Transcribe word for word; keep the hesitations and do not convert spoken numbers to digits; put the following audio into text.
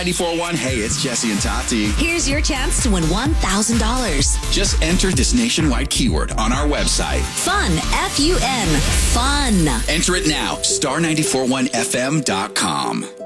ninety-four point one, hey, it's Jesse and Tati. Here's your chance to win one thousand dollars. Just enter this nationwide keyword on our website. Fun, F U N, fun. Enter it now, star nine four one F M dot com.